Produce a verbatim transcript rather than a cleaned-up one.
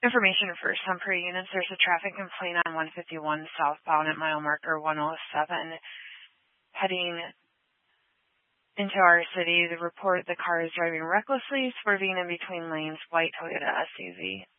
Information for some per units. There's a traffic complaint on one fifty-one southbound at mile marker one oh seven heading into our city. The report the car is driving recklessly, swerving in between lanes, white Toyota S U V.